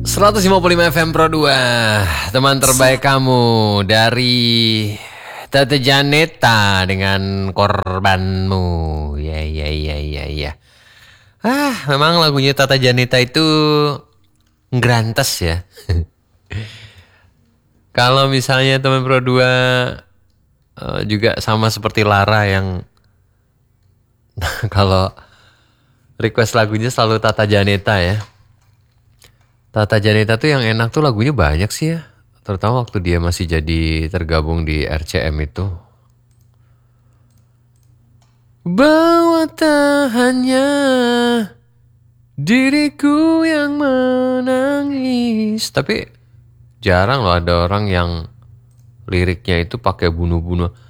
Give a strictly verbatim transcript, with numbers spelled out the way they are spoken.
seratus lima puluh lima F M Pro dua, teman terbaik kamu dari Tante Janeta dengan korbanmu. Ya ya ya ya ya. Ah, memang lagunya Tata Janeta itu ngerantes ya. Kalau misalnya teman Pro dua uh, juga sama seperti Lara yang kalau request lagunya selalu Tata Janeta ya. Tata Janeta tuh yang enak tuh lagunya banyak sih ya. Terutama waktu dia masih jadi tergabung di R C M itu. Bahwa tak hanya diriku yang menangis. Tapi jarang loh ada orang yang liriknya itu pakai bunuh-bunuh.